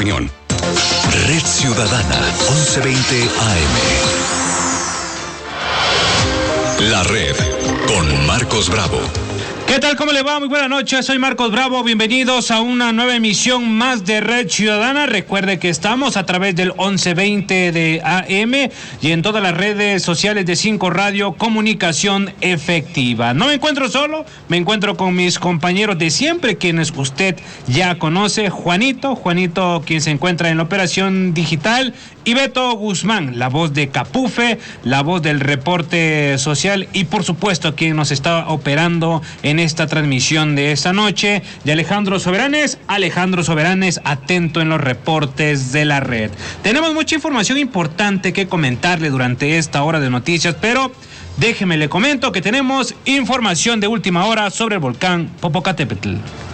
opinión. Red Ciudadana, 1120 AM. La Red, con Marcos Bravo. ¿Qué tal? ¿Cómo le va? Muy buenas noches, soy Marcos Bravo, bienvenidos a una nueva emisión más de Red Ciudadana. Recuerde que estamos a través del 1120 de AM y en todas las redes sociales de 5 Radio, Comunicación Efectiva. No me encuentro solo, me encuentro con mis compañeros de siempre, quienes usted ya conoce, Juanito, quien se encuentra en la operación digital, y Beto Guzmán, la voz de Capufe, la voz del reporte social y por supuesto quien nos está operando en esta transmisión de esta noche, de Alejandro Soberanes, atento en los reportes de la red. Tenemos mucha información importante que comentarle durante esta hora de noticias, pero déjeme le comento que tenemos información de última hora sobre el volcán Popocatépetl.